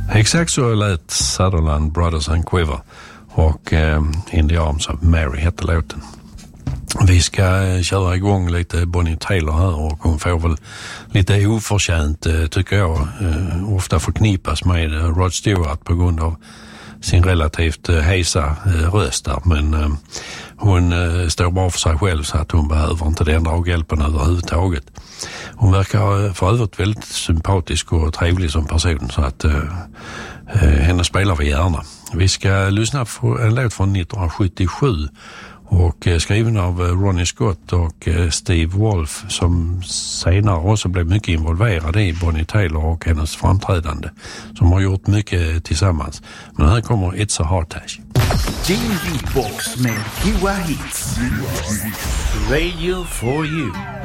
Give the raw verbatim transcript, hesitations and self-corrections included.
Exakt så lät Sutherland Brothers and Quiver och eh, In the Arms of Mary hette låten. Vi ska köra igång lite Bonnie Tyler här och hon får väl lite oförtjänt, tycker jag, ofta förknippas med Rod Stewart på grund av sin relativt hejsa röst där. Men hon står bara för sig själv så att hon behöver inte den draghjälpen överhuvudtaget. Hon verkar för övrigt väldigt sympatisk och trevlig som person så att henne spelar vi gärna. Vi ska lyssna på en låt från nittonhundrasjuttiosju och skriven av Ronnie Scott och Steve Wolf som senare också blev mycket involverade i Bonnie Tyler och hennes framträdande, som har gjort mycket tillsammans. Men här kommer It's a Heart Attack. D and D Box med Kiwa Hits. Radio for you.